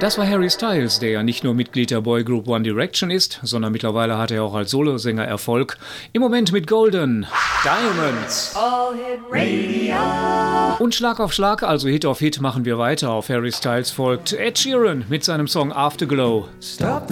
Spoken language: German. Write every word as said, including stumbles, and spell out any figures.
Das war Harry Styles, der ja nicht nur Mitglied der Boygroup One Direction ist, sondern mittlerweile hat er auch als Solosänger Erfolg. Im Moment mit Golden Diamonds. All Hit Radio. Und Schlag auf Schlag, also Hit auf Hit, machen wir weiter. Auf Harry Styles folgt Ed Sheeran mit seinem Song Afterglow. Stop